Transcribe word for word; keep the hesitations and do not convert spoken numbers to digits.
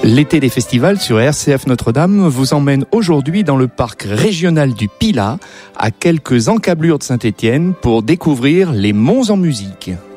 L'été des festivals sur R C F Notre-Dame vous emmène aujourd'hui dans le parc régional du Pilat, à quelques encablures de Saint-Étienne, pour découvrir les monts en musique.